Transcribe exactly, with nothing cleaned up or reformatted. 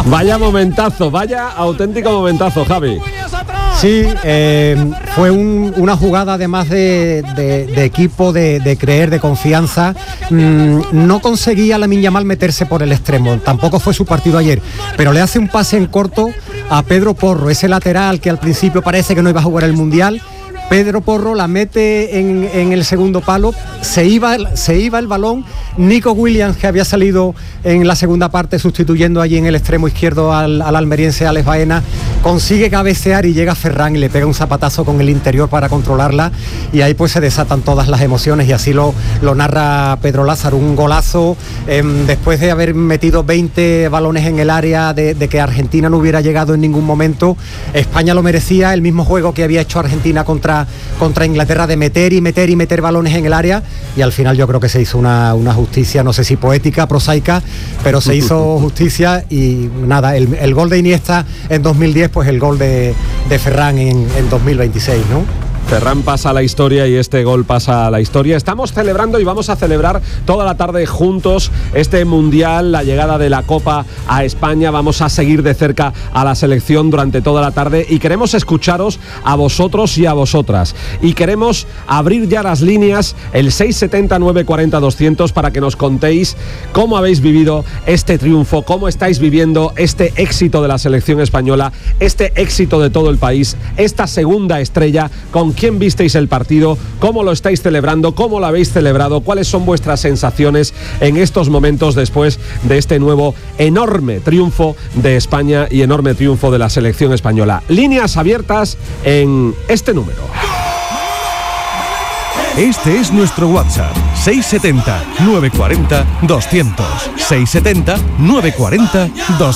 Vaya momentazo, vaya auténtico momentazo, Javi. Sí, eh, fue un, una jugada además de, de, de equipo, de, de creer, de confianza. Mm, no conseguía Lamine Yamal meterse por el extremo, tampoco fue su partido ayer, pero le hace un pase en corto a Pedro Porro, ese lateral que al principio parece que no iba a jugar el Mundial. Pedro Porro la mete en, en el segundo palo, se iba, se iba el balón. Nico Williams, que había salido en la segunda parte sustituyendo allí en el extremo izquierdo al, al almeriense Alex Baena, consigue cabecear y llega Ferran y le pega un zapatazo con el interior para controlarla, y ahí pues se desatan todas las emociones, y así lo, lo narra Pedro Lázaro, un golazo eh, después de haber metido veinte balones en el área, de, de que Argentina no hubiera llegado en ningún momento. España lo merecía, el mismo juego que había hecho Argentina contra, contra Inglaterra, de meter y meter y meter balones en el área, y al final yo creo que se hizo una, una justicia, no sé si poética, prosaica, pero se hizo justicia. Y nada, el, el gol de Iniesta en dos mil diez, pues el gol de, de Ferran en, en dos mil veintiséis, ¿no? Ferran pasa a la historia y este gol pasa a la historia. Estamos celebrando y vamos a celebrar toda la tarde juntos este Mundial, la llegada de la Copa a España. Vamos a seguir de cerca a la selección durante toda la tarde y queremos escucharos a vosotros y a vosotras. Y queremos abrir ya las líneas, el seis setenta, nueve cuarenta, doscientos, para que nos contéis cómo habéis vivido este triunfo, cómo estáis viviendo este éxito de la selección española, este éxito de todo el país, esta segunda estrella. Con quién visteis el partido, cómo lo estáis celebrando, cómo lo habéis celebrado, cuáles son vuestras sensaciones en estos momentos después de este nuevo enorme triunfo de España y enorme triunfo de la selección española. Líneas abiertas en este número. Este es nuestro WhatsApp, seis setenta, nueve cuarenta, doscientos, seis setenta, nueve cuarenta, doscientos.